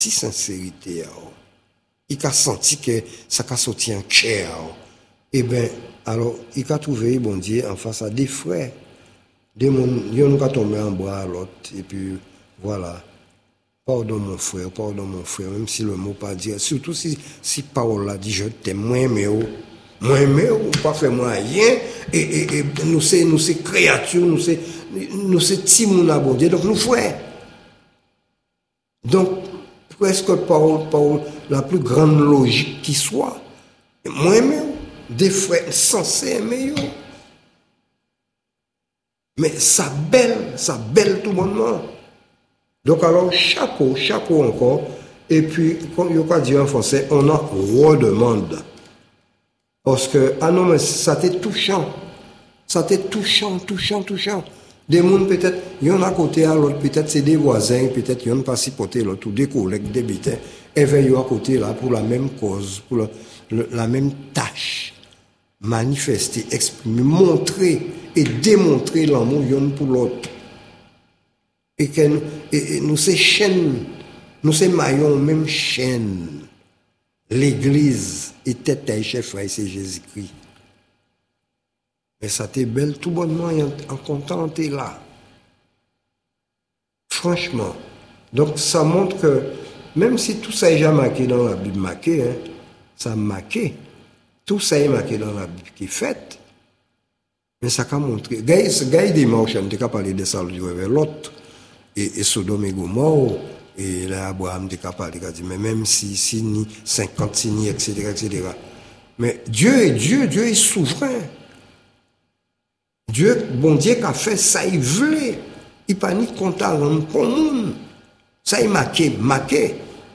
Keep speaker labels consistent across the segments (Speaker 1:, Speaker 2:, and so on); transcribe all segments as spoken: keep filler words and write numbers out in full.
Speaker 1: si sincérité, il a senti que ça a sorti en cœur. Eh bien, alors, il a trouvé, bon Dieu, en face à des frères. Des gens, ils ont tombé en bras à l'autre. Et puis, voilà. Pardon mon frère, pardon mon frère, même si le mot pas dire. Surtout si, si Paul a dit, je t'aime, moi aimé, moi aimé, ou pas fait moi rien. Et, et, et nous c'est, nous c'est créatures, nous c'est, nous c'est Timoun bon Dieu, donc nous frères. Donc, presque Paul, Paul, la plus grande logique qui soit. Moi aimé, des frères censés aimer. Mais ça belle, ça belle tout le monde. Donc alors, chapeau, chapeau encore. Et puis, comme il n'y a dit en français, on en redemande. Parce que, ah non, mais ça t'est touchant. Ça t'est touchant, touchant, touchant. Des gens, peut-être, il y en a à côté à l'autre, peut-être c'est des voisins, peut-être il y en a pas si poté l'autre, ou des collègues, des bêtins, et veillent à côté là pour la même cause, pour le, le, la même tâche. Manifester, exprimer, montrer et démontrer l'amour l'un pour l'autre. Et que nous, et, et nous ces chaînes, nous ces maillons, même chaîne. L'église était un chef, c'est Jésus-Christ. Mais ça t'est belle tout bonnement en, en content t'es là. Franchement. Donc ça montre que même si tout ça est déjà marqué dans la Bible, marqué, hein, ça a marqué. Tout ça est marqué dans la Bible qui est fait. Mais ça a montré. Ce gars, il démarche, on a parlé de ça vers l'autre. Et, et Sodome et Gomorrhe, et là, Abraham a parlé, il a dit, mais même si, si ni cinquante, si ni, et cetera, et cetera. Mais Dieu est Dieu, Dieu est souverain. Dieu, bon Dieu qui a fait ça, il voulait. Il n'a pas ni compte à rendre pour le monde. Ça, il marqué, marqué.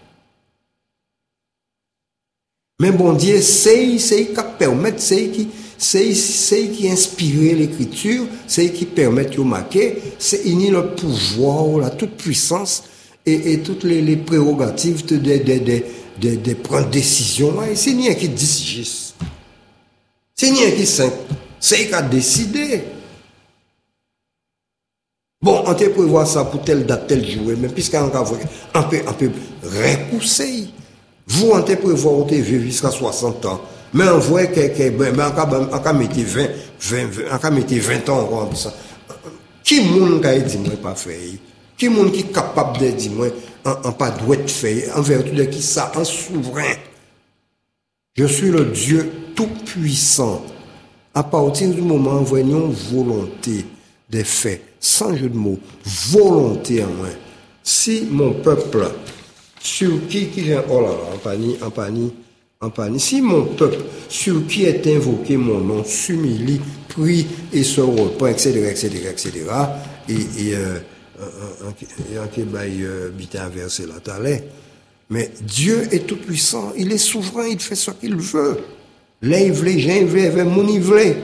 Speaker 1: Mais bon Dieu, c'est c'est qui permet, c'est qui c'est c'est qui inspire l'écriture, c'est qui permet de marquer, c'est il le pouvoir, la toute puissance et, et toutes les, les prérogatives de de de de, de, de prendre décision. C'est rien qui dit c'est rien qui sait, c'est qui a décidé. Bon, on peut prévoir ça pour telle date, tel jour, mais puisqu'on peut on peut on peut repousser. Vous, on peut prévoir on vivre jusqu'à soixante ans. Mais on voit que, que ben, on peut mettre vingt, vingt, on peut mettre vingt ans comme ça. Qui monde qui dit moi pas faire? Qui monde qui est capable de dire moi on pas doit faire en vertu de qui ça, un souverain. Je suis le Dieu tout puissant. À partir du moment où voyons volonté des faits, sans jeu de mots, volonté en moi. Si mon peuple sur qui qui vient oh là là en panique en panique en panique si mon peuple sur qui est invoqué mon nom s'humilie prie et se repent etc etc etc et et euh, en qui bail bitin verset là t'allais mais Dieu est tout puissant, il est souverain, il fait ce qu'il veut. Là il veut j'ai veut mon il veut.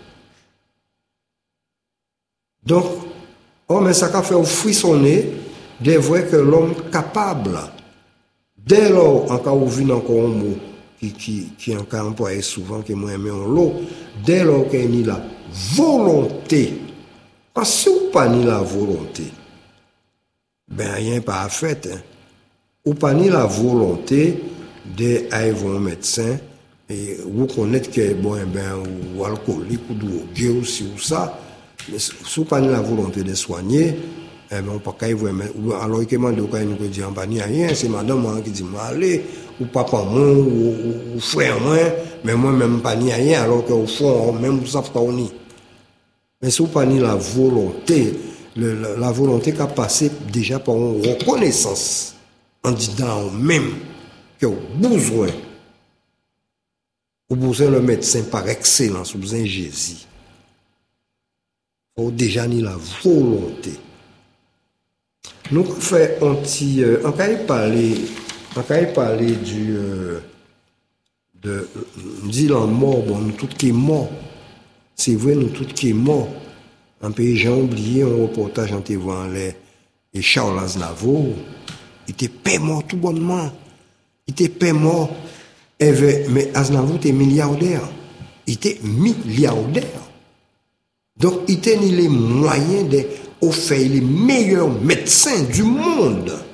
Speaker 1: Donc oh mais ça qu'a fait frissonner de voir que l'homme capable. Dès lors, encore on vit encore un mot qui, qui, qui est encore employé souvent, qui est moins aimé en l'eau, dès lors qu'il y a la volonté, parce que si vous pas ni la volonté, ben rien pas à fait, hein. Ou pas ni la volonté d'aller voir un médecin et vous connaître que bon ben ou alcoolique ou drogué ou si ou ça, mais si vous pas ni la volonté de soigner. Eh ben, on pas qu'à y voir, alors il demande au cas où il dit en pas ni rien, c'est madame qui dit moi allez, ou papa moi, ou, ou frère moi, mais moi même pas ni rien, alors qu'au fond, même vous savez pas on y. Mais si vous pas ni la volonté, le, la, la volonté qui a passé déjà par une reconnaissance, en disant même que vous avez besoin, vous avez besoin le médecin par excellence, vous avez besoin de Jésus. Vous avez déjà ni la volonté. Nous faisons un petit. Euh, on va parler, on va parler du. Euh, de. Dit la mort, bon, nous tous qui est mort. C'est vrai, nous tous qui est mort. Un pays, j'ai oublié un reportage en télévision, les, les Charles Aznavour. Il était pas mort tout bonnement. Il était pas mort. Mais Aznavour était milliardaire. Il était milliardaire. Donc, il était les moyens de. Au fait les meilleurs médecins du monde.